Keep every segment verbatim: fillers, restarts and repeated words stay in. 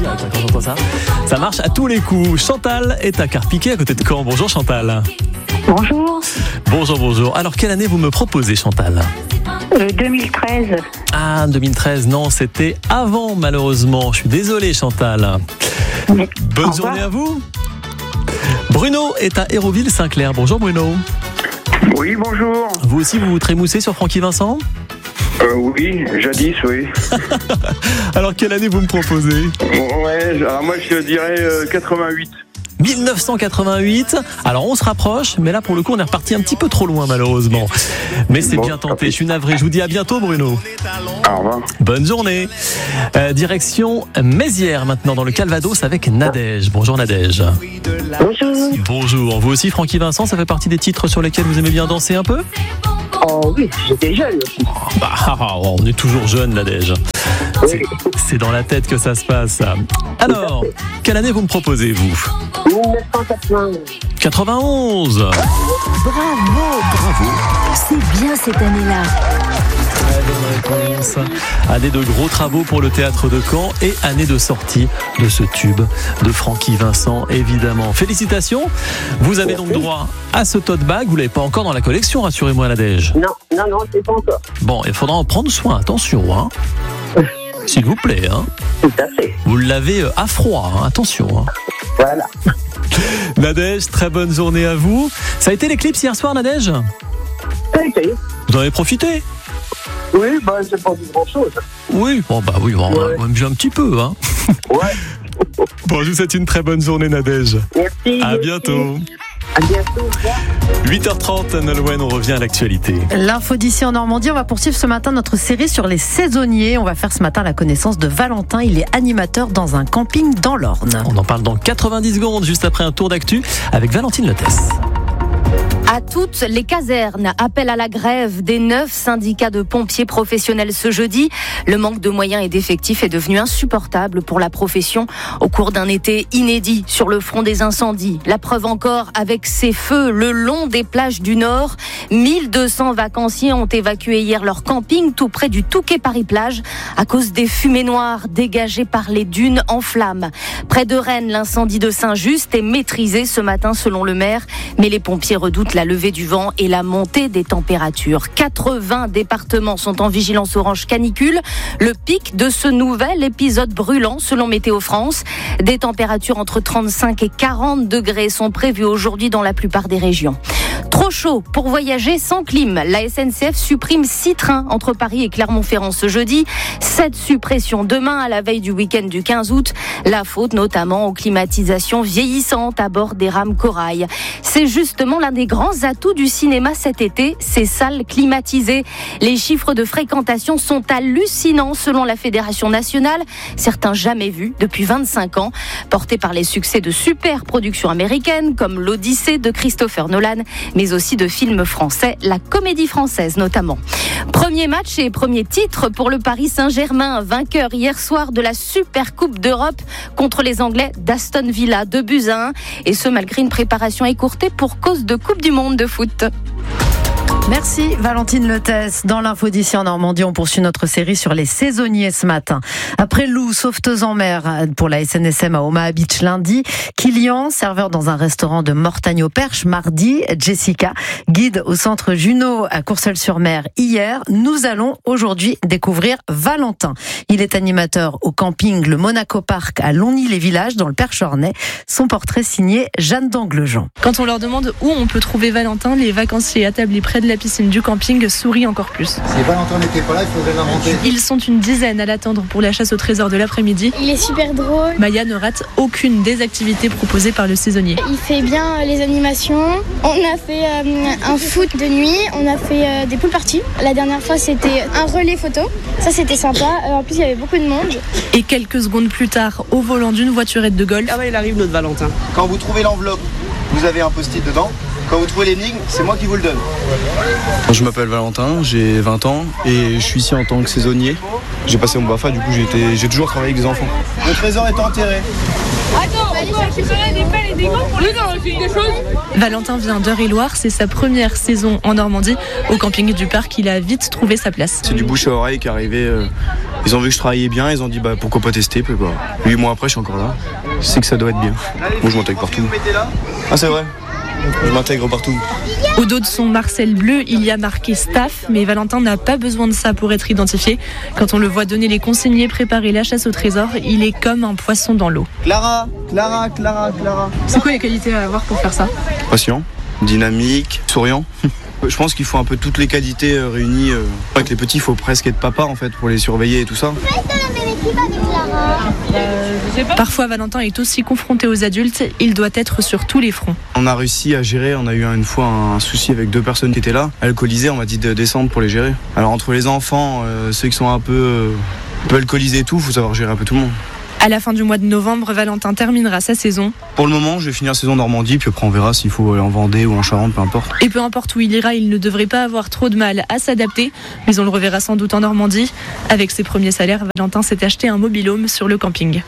direct quand j'entends ça. Ça marche à tous les coups. Chantal est à Carpiquet, à côté de Caen. Bonjour Chantal. Bonjour. Bonjour, bonjour. Alors, quelle année vous me proposez, Chantal ? Euh, deux mille treize. Ah, deux mille treize, non, c'était avant, malheureusement. Je suis désolé, Chantal. Mais, Bonne journée à vous. Bruno est à Hérouville-Saint-Clair. Bonjour, Bruno. Oui, bonjour. Vous aussi, vous vous trémoussez sur Francky Vincent ? Euh, oui, jadis, oui. Alors, quelle année vous me proposez ? Ouais, alors moi je dirais euh, quatre-vingt-huit. dix-neuf cent quatre-vingt-huit. Alors on se rapproche, mais là pour le coup on est reparti un petit peu trop loin malheureusement. Mais c'est Bon, bien tenté, je suis navré. Je vous dis à bientôt Bruno. Au revoir. Bonne journée. Euh, direction Mézières maintenant dans le Calvados avec Nadège. Bonjour Nadège. Bonjour. Bonjour. Vous aussi Francky Vincent, ça fait partie des titres sur lesquels vous aimez bien danser un peu ? Oh oui, j'étais jeune aussi. Bah, on est toujours jeune Nadège. C'est, c'est dans la tête que ça se passe. Alors, quelle année vous me proposez vous ? dix-neuf cent quatre-vingt-onze. quatre-vingt-onze. Bravo, bravo. C'est bien cette année-là. Très bonne réponse. Année de gros travaux pour le théâtre de Caen et année de sortie de ce tube de Francky Vincent, évidemment. Félicitations. Vous avez donc droit à ce tote bag. Vous l'avez pas encore dans la collection, rassurez-moi, Nadège. Non, non, non, c'est pas encore. Bon, il faudra en prendre soin. Attention, hein. S'il vous plaît, hein. Tout à fait. Vous l'avez à froid, hein. Attention, hein. Voilà. Nadège, très bonne journée à vous. Ça a été l'éclipse hier soir, Nadège ? Ok. Vous en avez profité ? Oui, bah c'est pas du grand-chose. Oui, bon bah oui, on Ouais. va même un petit peu, hein. Ouais. Bon, je vous souhaite une très bonne journée, Nadège. Merci. À bientôt. À bientôt. huit heures trente, Nolwenn, on revient à l'actualité. L'info d'ici en Normandie, on va poursuivre ce matin notre série sur les saisonniers. On va faire ce matin la connaissance de Valentin. Il est animateur dans un camping dans l'Orne. On en parle dans quatre-vingt-dix secondes, juste après un tour d'actu avec Valentine Lotès. À toutes les casernes, appel à la grève des neuf syndicats de pompiers professionnels ce jeudi. Le manque de moyens et d'effectifs est devenu insupportable pour la profession au cours d'un été inédit sur le front des incendies. La preuve encore avec ces feux le long des plages du Nord. mille deux cents vacanciers ont évacué hier leur camping tout près du Touquet-Paris-Plage à cause des fumées noires dégagées par les dunes en flammes. Près de Rennes, l'incendie de Saint-Just est maîtrisé ce matin selon le maire, mais les pompiers redoutent la levée du vent et la montée des températures. quatre-vingts départements sont en vigilance orange canicule. Le pic de ce nouvel épisode brûlant selon Météo France. Des températures entre trente-cinq et quarante degrés sont prévues aujourd'hui dans la plupart des régions. Trop chaud pour voyager sans clim. La S N C F supprime six trains entre Paris et Clermont-Ferrand ce jeudi. Sept suppressions demain à la veille du week-end du quinze août. La faute notamment aux climatisations vieillissantes à bord des rames Corail. C'est justement l'un des grands atouts du cinéma cet été, ces salles climatisées. Les chiffres de fréquentation sont hallucinants selon la Fédération nationale, certains jamais vus depuis vingt-cinq ans, portés par les succès de super productions américaines comme l'Odyssée de Christopher Nolan, mais aussi de films français, la Comédie Française notamment. Premier match et premier titre pour le Paris Saint-Germain, vainqueur hier soir de la Super Coupe d'Europe contre les Anglais d'Aston Villa, deux buts à un, et ce malgré une préparation écourtée pour cause de Coupe du Monde de foot. Merci Valentine Lotès. Dans l'info d'ici en Normandie, on poursuit notre série sur les saisonniers ce matin. Après Lou, sauveteuse en mer pour la S N S M à Omaha Beach lundi, Kylian, serveur dans un restaurant de Mortagne-au-Perche mardi, Jessica, guide au centre Juno à Courseulles-sur-Mer hier. Nous allons aujourd'hui découvrir Valentin. Il est animateur au camping Le Monaco Park à Longny-les-Villages dans le Perche-Ornais. Son portrait signé Jeanne d'Anglejean. Quand on leur demande où on peut trouver Valentin, les vacanciers établis près de la piscine du camping sourient encore plus. Si Valentin n'était pas là, il faudrait l'inventer. Ils sont une dizaine à l'attendre pour la chasse au trésor de l'après-midi. Il est super drôle. Maya ne rate aucune des activités proposées par le saisonnier. Il fait bien les animations. On a fait euh, un foot de nuit, on a fait euh, des pool parties. La dernière fois, c'était un relais photo. Ça, c'était sympa. Euh, en plus, il y avait beaucoup de monde. Et quelques secondes plus tard, au volant d'une voiturette de golf. Ah ouais, il arrive notre Valentin. Quand vous trouvez l'enveloppe, vous avez un post-it dedans. Quand vous trouvez l'énigme, c'est moi qui vous le donne. Je m'appelle Valentin, j'ai vingt ans et je suis ici en tant que saisonnier. J'ai passé mon BAFA, du coup j'ai, été, j'ai toujours travaillé avec des enfants. Le trésor est enterré. Attends, on peut récupérer des pelles et des gants pour les gens, on fait des choses. Valentin vient d'Eure-et-Loire, c'est sa première saison en Normandie. Au camping du parc, il a vite trouvé sa place. C'est du bouche à oreille qui est arrivé euh, Ils ont vu que je travaillais bien, ils ont dit bah pourquoi pas tester. Puis, bah, huit mois après, je suis encore là. Je sais que ça doit être bien. Bon, je m'intègre partout. Ah, c'est vrai. Je m'intègre partout. Au dos de son Marcel bleu, il y a marqué staff, mais Valentin n'a pas besoin de ça pour être identifié. Quand on le voit donner les consignes, préparer la chasse au trésor, il est comme un poisson dans l'eau. Clara, Clara, Clara, Clara. C'est quoi les qualités à avoir pour faire ça ? Patient, dynamique, souriant. Je pense qu'il faut un peu toutes les qualités réunies. Avec les petits, il faut presque être papa en fait pour les surveiller et tout ça. Parfois, Valentin est aussi confronté aux adultes. Il doit être sur tous les fronts. On a réussi à gérer. On a eu une fois un souci avec deux personnes qui étaient là, alcoolisées. On m'a dit de descendre pour les gérer. Alors entre les enfants, euh, ceux qui sont un peu, euh, un peu alcoolisés et tout, il faut savoir gérer un peu tout le monde. À la fin du mois de novembre, Valentin terminera sa saison. Pour le moment, je vais finir la saison Normandie, puis après on verra s'il faut aller en Vendée ou en Charente, peu importe. Et peu importe où il ira, il ne devrait pas avoir trop de mal à s'adapter. Mais on le reverra sans doute en Normandie. Avec ses premiers salaires, Valentin s'est acheté un mobil-home sur le camping.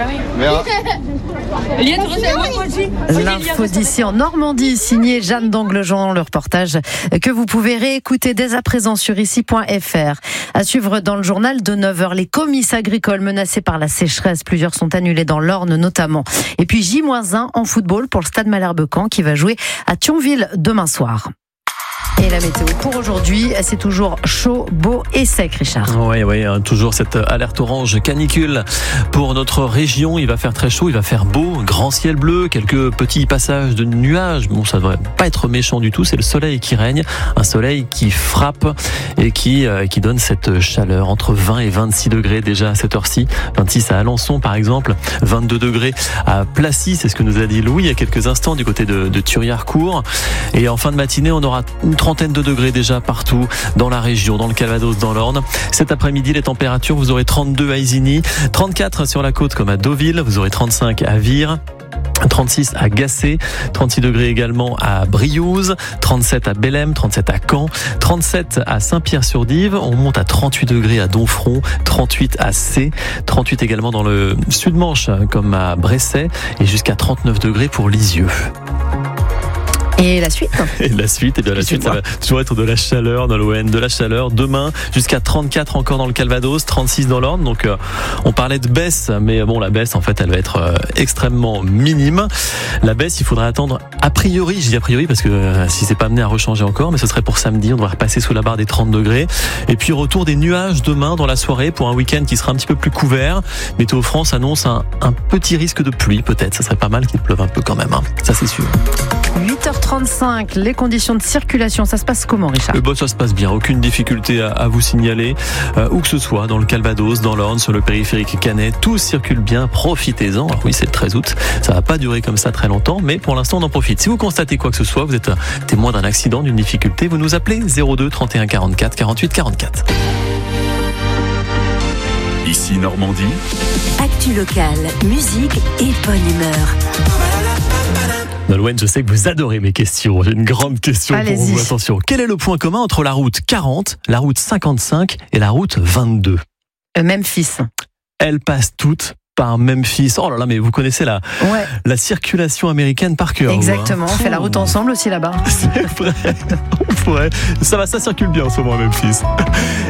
L'info d'ici en Normandie, signé Jeanne d'Anglejean, le reportage que vous pouvez réécouter dès à présent sur ici point f r. À suivre dans le journal de neuf heures, les comices agricoles menacés par la sécheresse. Plusieurs sont annulés dans l'Orne notamment. Et puis J moins un en football pour le Stade Malherbe-Caen qui va jouer à Thionville demain soir. Et la météo pour aujourd'hui, c'est toujours chaud, beau et sec, Richard. Oui, oui, toujours cette alerte orange canicule pour notre région. Il va faire très chaud, il va faire beau, grand ciel bleu, quelques petits passages de nuages. Bon, ça devrait pas être méchant du tout, c'est le soleil qui règne, un soleil qui frappe et qui, euh, qui donne cette chaleur entre vingt et vingt-six degrés déjà à cette heure-ci. vingt-six à Alençon par exemple, vingt-deux degrés à Placy, c'est ce que nous a dit Louis il y a quelques instants du côté de, de Thuriarcourt. Et en fin de matinée, on aura une trentaine de degrés déjà partout dans la région, dans le Calvados, dans l'Orne. Cet après-midi, les températures, vous aurez trente-deux à Isigny, trente-quatre sur la côte comme à Deauville, vous aurez trente-cinq à Vire, trente-six à Gacé, trente-six degrés également à Briouze, trente-sept à Bellem, trente-sept à Caen, trente-sept à Saint-Pierre-sur-Dive, on monte à trente-huit degrés à Donfront, trente-huit à C, trente-huit également dans le Sud-Manche comme à Bresset et jusqu'à trente-neuf degrés pour Lisieux. Et la suite Et la suite, et bien la suite, ça va toujours être de la chaleur dans l'O N, de la chaleur. Demain, jusqu'à trente-quatre encore dans le Calvados, trente-six dans l'Orne. Donc, euh, on parlait de baisse, mais bon, la baisse, en fait, elle va être euh, extrêmement minime. La baisse, il faudra attendre a priori, je dis a priori parce que euh, si c'est pas amené à rechanger encore, mais ce serait pour samedi, on devrait repasser sous la barre des trente degrés. Et puis, retour des nuages demain dans la soirée pour un week-end qui sera un petit peu plus couvert. Météo France annonce un, un petit risque de pluie, peut-être. Ça serait pas mal qu'il pleuve un peu quand même, hein. Ça, c'est sûr. huit heures trente-cinq, les conditions de circulation, ça se passe comment, Richard ? Eh ben, ça se passe bien, aucune difficulté à, à vous signaler, euh, où que ce soit, dans le Calvados, dans l'Orne, sur le périphérique Canet, tout circule bien, profitez-en. Alors oui, c'est le treize août, ça va pas durer comme ça très longtemps, mais pour l'instant on en profite. Si vous constatez quoi que ce soit, vous êtes témoin d'un accident, d'une difficulté, vous nous appelez zéro deux trente et un quarante-quatre quarante-huit quarante-quatre. Ici Normandie. Actu locale, musique et bonne humeur. Nolwenn, je sais que vous adorez mes questions. J'ai une grande question Allez-y. pour vous. Attention. Quel est le point commun entre la route quarante, la route cinquante-cinq et la route vingt-deux ? euh, Memphis. Elles passent toutes par Memphis. Oh là là, mais vous connaissez la, Ouais. la circulation américaine par cœur. Exactement, vous, hein. on fait la route ensemble aussi là-bas. C'est vrai. On pourrait. Ça va, ça circule bien en ce moment à Memphis.